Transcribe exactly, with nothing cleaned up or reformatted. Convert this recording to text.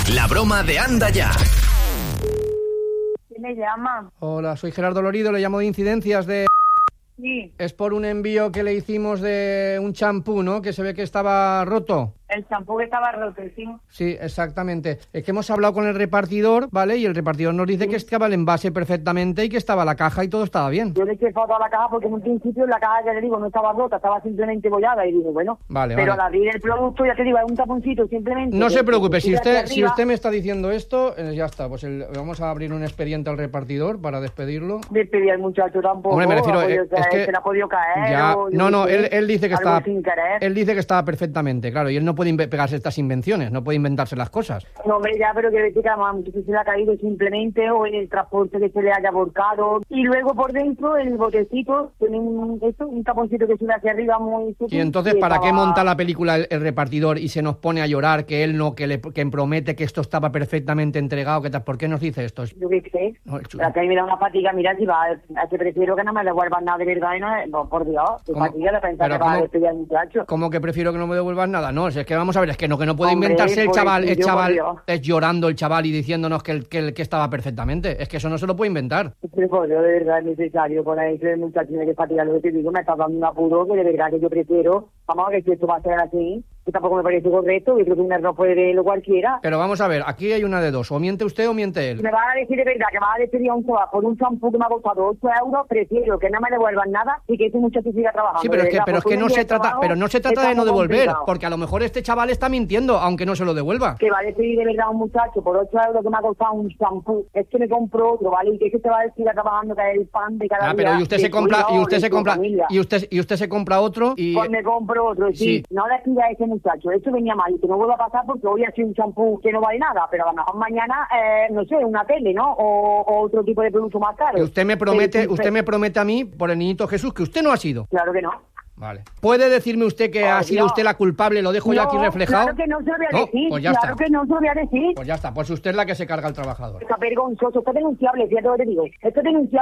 La broma de Anda Ya. ¿Quién me llama? Hola, soy Gerardo Lorido, le llamo de Incidencias de... Sí. Es por un envío que le hicimos de un champú, ¿no? Que se ve que estaba roto. El champú que estaba roto, sí. Sí, exactamente. Es que hemos hablado con el repartidor, ¿vale? Y el repartidor nos dice sí. que estaba el envase perfectamente y que estaba la caja y todo estaba bien. Yo le eché foto a la caja porque en un principio la caja, ya le digo, no estaba rota, estaba simplemente bollada y digo, bueno, vale, pero vale. al abrir el producto, ya te digo, es un taponcito simplemente. No que, se preocupe, si usted, arriba, si usted me está diciendo esto, eh, ya está, pues el, vamos a abrir un expediente al repartidor para despedirlo. Despedir al muchacho tampoco. Hombre, me refiero, ha podido, eh, es que... se le ha podido caer. Ya, o, no, no, él, él dice que estaba... sin querer. Él dice que estaba perfectamente, claro, y él no puede inve- pegarse estas invenciones, no puede inventarse las cosas. No, hombre, ya, pero que decir que además muchas veces se le ha caído simplemente o en el transporte que se le haya volcado. Y luego por dentro, el botecito, tiene un, esto, un taponcito que sube hacia arriba muy... Y entonces, ¿para qué monta la película el, el repartidor y se nos pone a llorar que él no, que le que promete que esto estaba perfectamente entregado? Que tal? ¿Por qué nos dice esto? Yo qué sé. No, pero que a mí me da una fatiga, mira, si va, a que prefiero que no me devuelvan nada de verdad y no, no por Dios, qué fatiga de pensar que va a despedir al muchacho. ¿Cómo que prefiero que no me devuelvan nada? No, si es que vamos a ver, es que no, que no puede Hombre, inventarse el pues, chaval, el yo, chaval es llorando el chaval y diciéndonos que, el, que, el, que estaba perfectamente. Es que eso no se lo puede inventar. Pero pues, yo de verdad es necesario por ahí ese muchacho tiene que fatigar, lo que te digo, me está dando un apuro que de verdad que yo prefiero, vamos a ver si esto va a ser así, que tampoco me parece correcto, yo creo que un error puede verlo cualquiera. Pero vamos a ver, aquí hay una de dos, o miente usted o miente él. Me van a decir de verdad que me va a despedir a un chaval por un champú que me ha costado ocho euros, prefiero que no me devuelvan nada y que ese muchacho siga trabajando. Sí, pero es que, verdad, pero es que no se trata, trabajo, pero no se trata de no devolver, complicado. porque a lo mejor este chaval está mintiendo, aunque no se lo devuelva. Que va a despedir de verdad a un muchacho por ocho euros que me ha costado un champú, es que me compro otro, ¿vale? Y que, que se va a decir trabajando, que es el pan de cada ah, día. pero y usted se compra, y usted se compra, familia. y usted, y usted se compra otro y... Pues me compro otro, sí. sí. No le pida a ese muchacho, esto venía mal y que no vuelva a pasar porque hoy ha sido un champú que no vale nada, pero a lo mejor mañana, eh, no sé, una tele, ¿no? O, o otro tipo de producto más caro. Y usted me promete, sí, sí, usted me promete a mí, por el niñito Jesús, que usted no ha sido. Claro que no. Vale. ¿Puede decirme usted que oh, ha sido no. usted la culpable? Lo dejo no, ya aquí reflejado. Claro que no se lo voy a no, decir. Pues ya claro está. que no se lo voy a decir. Pues ya está. Pues usted es la que se carga al trabajador. Está vergonzoso, está denunciable, fíjate lo que te digo. Esto es denunciable.